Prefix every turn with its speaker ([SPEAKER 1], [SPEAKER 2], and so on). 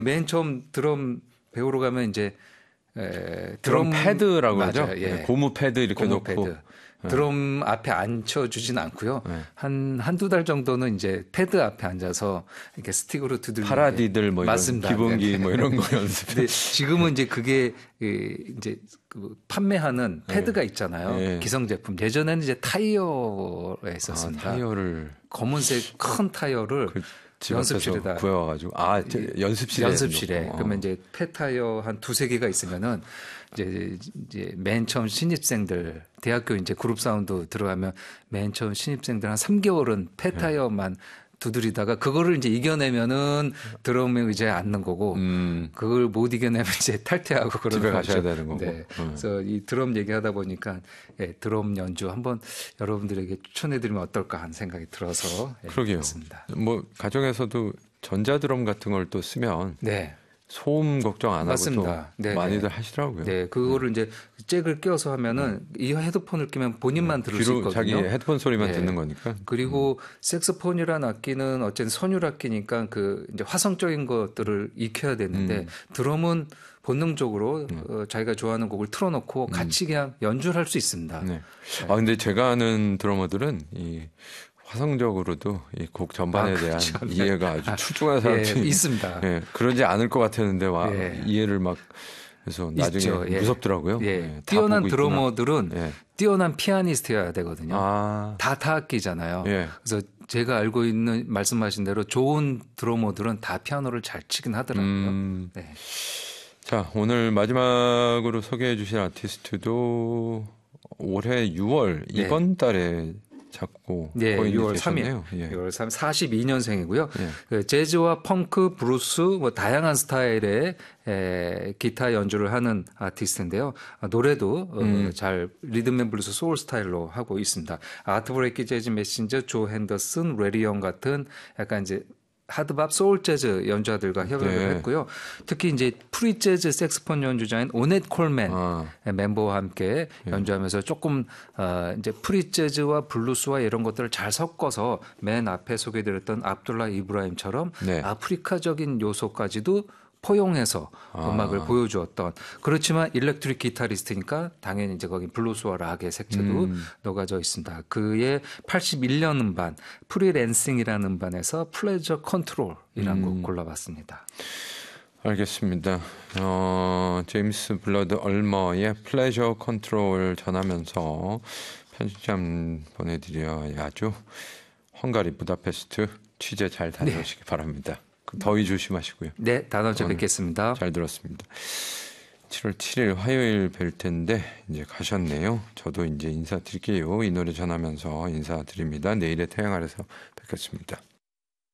[SPEAKER 1] 맨 처음 드럼 배우러 가면 이제
[SPEAKER 2] 드럼 패드라고
[SPEAKER 1] 맞아요.
[SPEAKER 2] 하죠.
[SPEAKER 1] 예.
[SPEAKER 2] 고무 패드 이렇게
[SPEAKER 1] 고무
[SPEAKER 2] 놓고
[SPEAKER 1] 패드. 드럼 앞에 앉혀주진 않고요. 한두 달 정도는 이제 패드 앞에 앉아서 이렇게 스틱으로 두들리는
[SPEAKER 2] 파라디들 뭐 이런
[SPEAKER 1] 맞습니다.
[SPEAKER 2] 기본기 뭐 이런 거 연습.
[SPEAKER 1] 근데 지금은 이제 그게 이제 그 판매하는 패드가 있잖아요. 기성 제품. 예전에는 이제 타이어에 있었습니다.
[SPEAKER 2] 타이어를
[SPEAKER 1] 검은색 큰 타이어를 연습실에다
[SPEAKER 2] 구해와가지고 연습실에
[SPEAKER 1] 그러면 이제 폐타이어 한 두세 개가 있으면은 이제 맨 처음 신입생들 대학교 이제 그룹 사운드 들어가면 맨 처음 신입생들 한 3개월은 폐타이어만 두드리다가 그거를 이제 이겨내면은 드럼에 의자에 앉는 거고 그걸 못 이겨내면 이제 탈퇴하고 그러는
[SPEAKER 2] 집에
[SPEAKER 1] 거죠.
[SPEAKER 2] 가셔야 되는 거고.
[SPEAKER 1] 네. 그래서 이 드럼 얘기하다 보니까 드럼 연주 한번 여러분들에게 추천해드리면 어떨까 하는 생각이 들어서
[SPEAKER 2] 그러게요.
[SPEAKER 1] 했습니다.
[SPEAKER 2] 뭐 가정에서도 전자드럼 같은 걸 또 쓰면
[SPEAKER 1] 네.
[SPEAKER 2] 소음 걱정 안
[SPEAKER 1] 맞습니다.
[SPEAKER 2] 하고 또 많이들 하시더라고요.
[SPEAKER 1] 네, 그거를 이제 잭을 껴서 하면은 이 헤드폰을 끼면 본인만 들을 수 있거든요.
[SPEAKER 2] 자기 헤드폰 소리만 듣는 거니까.
[SPEAKER 1] 그리고 색소폰이라는 악기는 어쨌든 선율 악기니까 그 이제 화성적인 것들을 익혀야 되는데 드럼은 본능적으로 자기가 좋아하는 곡을 틀어놓고 같이 그냥 연주를 할 수 있습니다.
[SPEAKER 2] 네. 근데 제가 아는 드러머들은 이 화성적으로도 이 곡 전반에 대한 이해가 아주 출중한 사람들이
[SPEAKER 1] 있습니다.
[SPEAKER 2] 그러지 않을 것 같았는데 이해를 막 그래서 나중에 무섭더라고요.
[SPEAKER 1] 뛰어난 드러머들은 뛰어난 피아니스트여야 되거든요. 다 타악기잖아요. 그래서 제가 알고 있는 말씀하신 대로 좋은 드러머들은 다 피아노를 잘 치긴 하더라고요.
[SPEAKER 2] 자, 오늘 마지막으로 소개해 주신 아티스트도 올해 6월 이번 달에 작고
[SPEAKER 1] 6월
[SPEAKER 2] 계셨네요.
[SPEAKER 1] 3일. 6월 3일 42년생이고요. 그 재즈와 펑크, 브루스 뭐 다양한 스타일의 기타 연주를 하는 아티스트인데요. 노래도 잘 리듬 앤 블루스 소울 스타일로 하고 있습니다. 아트 브레이키 재즈 메신저, 조 핸더슨, 레리 영 같은 약간 이제 하드밥 소울 재즈 연주자들과 협업을 했고요. 특히 이제 프리 재즈 색스폰 연주자인 오넷 콜맨 멤버와 함께 연주하면서 조금 이제 프리 재즈와 블루스와 이런 것들을 잘 섞어서 맨 앞에 소개드렸던 압둘라 이브라임처럼 아프리카적인 요소까지도 포용해서 음악을 보여주었던 그렇지만 일렉트릭 기타리스트니까 당연히 이제 거기 블루스와 락의 색채도 녹아져 있습니다. 그의 81년 음반 프리랜싱이라는 음반에서 플레저 컨트롤이라는 곡 골라봤습니다.
[SPEAKER 2] 알겠습니다. 제임스 블러드 얼머의 플레저 컨트롤 전하면서 편집점 보내드려야죠. 헝가리 부다페스트 취재 잘 다녀오시기 바랍니다. 더위 조심하시고요.
[SPEAKER 1] 네, 다음 주에 뵙겠습니다.
[SPEAKER 2] 잘 들었습니다. 7월 7일 화요일 뵐 텐데 이제 가셨네요. 저도 이제 인사드릴게요. 이 노래 전하면서 인사드립니다. 내일의 태양 아래서 뵙겠습니다.